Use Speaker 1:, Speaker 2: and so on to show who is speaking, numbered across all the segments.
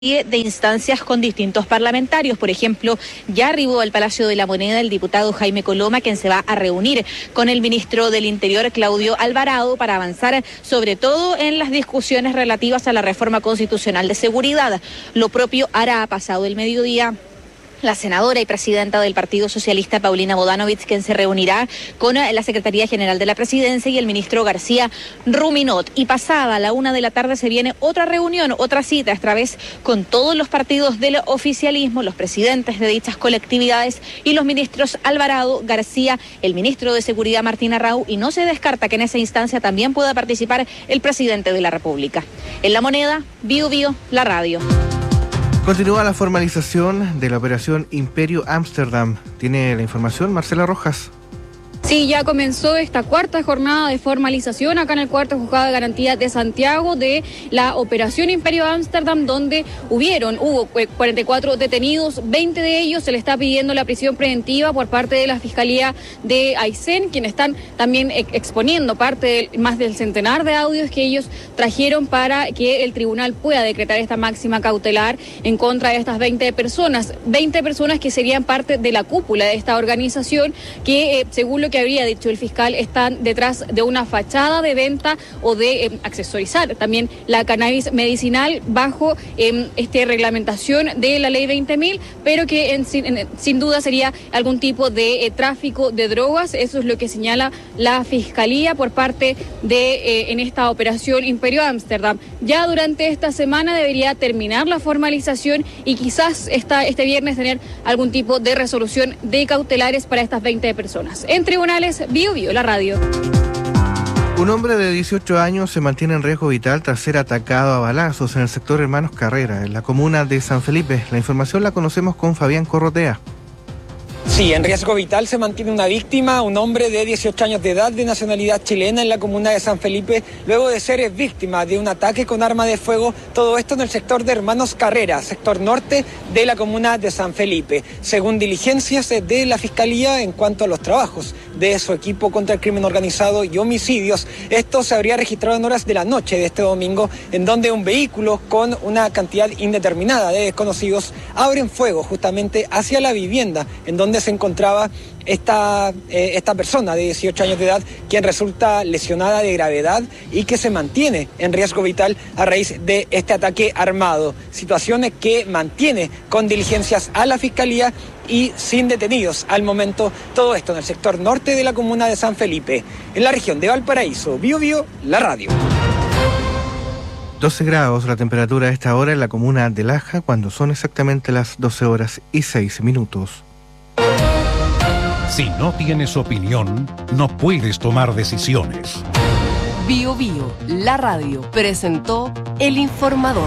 Speaker 1: de instancias con distintos parlamentarios. Por ejemplo, ya arribó al Palacio de la Moneda el diputado Jaime Coloma, quien se va a reunir con el ministro del Interior, Claudio Alvarado, para avanzar sobre todo en las discusiones relativas a la reforma constitucional de seguridad. Lo propio hará pasado el mediodía la senadora y presidenta del Partido Socialista, Paulina Bodanovich, quien se reunirá con la Secretaría General de la Presidencia y el ministro García Ruminot. Y pasada la 1 de la tarde se viene otra reunión, otra cita, esta vez con todos los partidos del oficialismo, los presidentes de dichas colectividades y los ministros Alvarado, García, el ministro de Seguridad, Martín Arrau, y no se descarta que en esa instancia también pueda participar el presidente de la República. En La Moneda, Bio Bio, la radio.
Speaker 2: Continúa la formalización de la operación Imperio Ámsterdam. ¿Tiene la información Marcela Rojas?
Speaker 3: Sí, ya comenzó esta cuarta jornada de formalización acá en el cuarto juzgado de garantía de Santiago de la operación Imperio Ámsterdam, donde hubo 44 detenidos, 20 de ellos se le está pidiendo la prisión preventiva por parte de la Fiscalía de Aysén, quienes están también exponiendo más del centenar de audios que ellos trajeron para que el tribunal pueda decretar esta máxima cautelar en contra de estas 20 personas que serían parte de la cúpula de esta organización que, según lo que habría dicho el fiscal, están detrás de una fachada de venta o de accesorizar también la cannabis medicinal bajo esta reglamentación de la ley 20.000, pero que sin duda sería algún tipo de tráfico de drogas. Eso es lo que señala la Fiscalía por parte de en esta operación Imperio Ámsterdam. Ya durante esta semana debería terminar la formalización y quizás este viernes tener algún tipo de resolución de cautelares para estas 20 personas. En tribunales, Bio Bio, la radio.
Speaker 2: Un hombre de 18 años se mantiene en riesgo vital tras ser atacado a balazos en el sector Hermanos Carrera, en la comuna de San Felipe. La información la conocemos con Fabián Corrotea.
Speaker 4: Sí, en riesgo vital se mantiene una víctima, un hombre de 18 años de edad de nacionalidad chilena en la comuna de San Felipe, luego de ser víctima de un ataque con arma de fuego, todo esto en el sector de Hermanos Carrera, sector norte de la comuna de San Felipe. Según diligencias de la Fiscalía en cuanto a los trabajos de su equipo contra el crimen organizado y homicidios, esto se habría registrado en horas de la noche de este domingo, en donde un vehículo con una cantidad indeterminada de desconocidos abren fuego justamente hacia la vivienda en donde se encontraba esta persona de 18 años de edad, quien resulta lesionada de gravedad y que se mantiene en riesgo vital a raíz de este ataque armado. Situaciones que mantiene con diligencias a la Fiscalía y sin detenidos al momento. Todo esto en el sector norte de la comuna de San Felipe, en la región de Valparaíso. Bio Bio, la radio.
Speaker 2: 12 grados la temperatura a esta hora en la comuna de Laja, cuando son exactamente las 12:06.
Speaker 5: Si no tienes opinión, no puedes tomar decisiones.
Speaker 6: Bio Bio, la radio, presentó El Informador.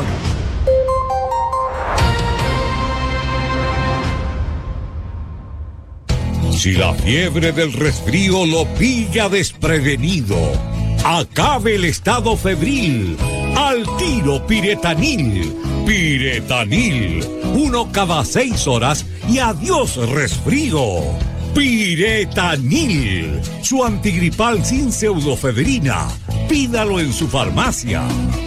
Speaker 5: Si la fiebre del resfrío lo pilla desprevenido, acabe el estado febril. Al tiro Piretanil. Piretanil. 1 cada 6 horas y adiós resfrío. Piretanil, su antigripal sin pseudofebrina. Pídalo en su farmacia.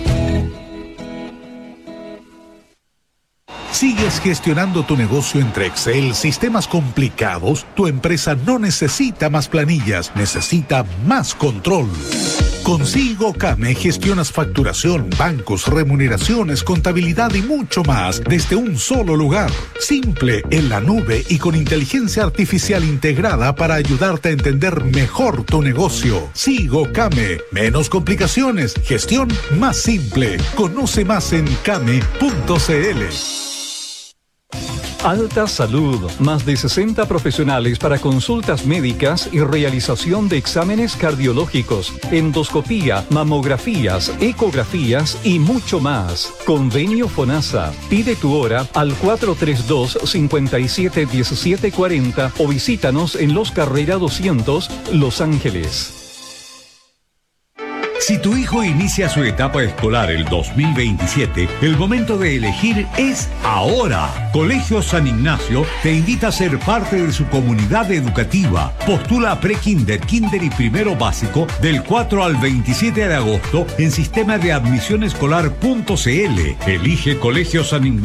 Speaker 5: ¿Sigues gestionando tu negocio entre Excel, sistemas complicados? Tu empresa no necesita más planillas, necesita más control. Con SIGOCAME gestionas facturación, bancos, remuneraciones, contabilidad y mucho más desde un solo lugar. Simple, en la nube y con inteligencia artificial integrada para ayudarte a entender mejor tu negocio. SIGOCAME, menos complicaciones, gestión más simple. Conoce más en came.cl.
Speaker 7: Alta Salud, más de 60 profesionales para consultas médicas y realización de exámenes cardiológicos, endoscopía, mamografías, ecografías y mucho más. Convenio FONASA. Pide tu hora al 432-571740 o visítanos en Los Carrera 200, Los Ángeles.
Speaker 8: Si tu hijo inicia su etapa escolar el 2027, el momento de elegir es ahora. Colegio San Ignacio te invita a ser parte de su comunidad educativa. Postula a pre-kinder, kinder y primero básico del 4 al 27 de agosto en sistema de admisión escolar.cl. Elige Colegio San Ignacio